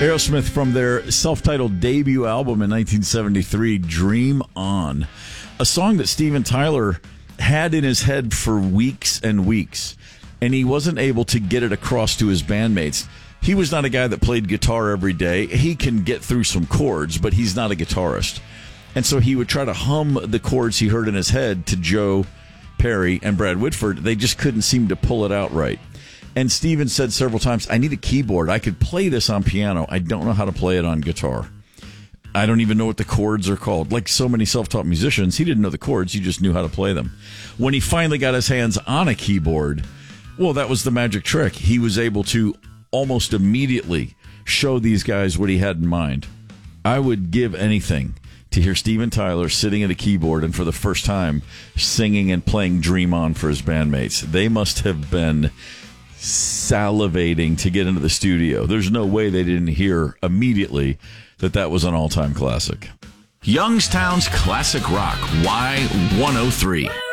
Aerosmith from their self-titled debut album in 1973, Dream On. A song that Steven Tyler had in his head for weeks and weeks, and he wasn't able to get it across to his bandmates. He was not a guy that played guitar every day. He can get through some chords, but he's not a guitarist. And so he would try to hum the chords he heard in his head to Joe Perry and Brad Whitford. They just couldn't seem to pull it out right. And Steven said several times, I need a keyboard. I could play this on piano. I don't know how to play it on guitar. I don't even know what the chords are called. Like so many self-taught musicians, he didn't know the chords. He just knew how to play them. When he finally got his hands on a keyboard, well, that was the magic trick. He was able to almost immediately show these guys what he had in mind. I would give anything to hear Steven Tyler sitting at a keyboard and for the first time singing and playing Dream On for his bandmates. They must have been salivating to get into the studio. There's no way they didn't hear immediately that was an all-time classic. Youngstown's Classic Rock, Y103.